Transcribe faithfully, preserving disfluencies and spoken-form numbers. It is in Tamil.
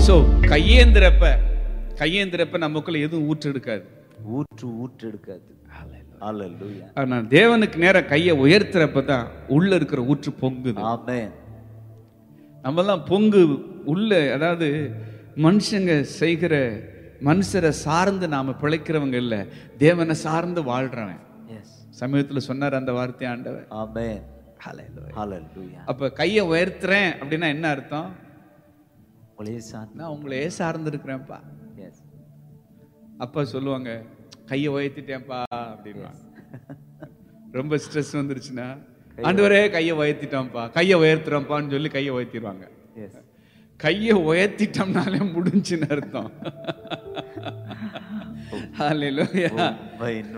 சோ கையேந்திரப்ப கையேந்திரப்ப நமக்குள்ள எதுவும் ஊற்று எடுக்காது, ஊற்று ஊற்று எடுக்காது. ஹalleluya. ஆனா தேவனுக்கு நேரா கையை உயர்த்துறப்பதான் உள்ள இருக்கிற ஊற்று பொங்குது. ஆமென். நம்மெல்லாம் பொங்கு உள்ள, அதாவது மனுஷங்க செய்கிற மனுஷரை சார்ந்து நாம பிழைக்கிறவங்க இல்ல, தேவனை சார்ந்து வாழ்றவன். எஸ். சமீபத்தில் சொன்னார் அந்த வார்த்தை ஆண்டவர். ஆமென். ஹalleluya. ஹalleluya. அப்ப கையை உயர்த்துறேன் அப்படின்னா என்ன அர்த்தம்? உங்களே சார்ந்து. நான் உங்களையே சார்ந்து இருக்கிறேன்ப்பா. எஸ். அப்பா சொல்லுவாங்க, கையை உயர்த்திட்டேன்ப்பா அப்படின்வாங்க. ரொம்ப ஸ்ட்ரெஸ் வந்துருச்சுன்னா, ஆண்டவரே கையை உயர்த்திட்டோம்ப்பா, கையை உயர்த்துறோம்ப்பான்னு சொல்லி கையை உயர்த்திடுவாங்க. எஸ். கையை உயர்த்திட்டோம்னாலே முடிஞ்சுன்னு அர்த்தம். ஹalleluya.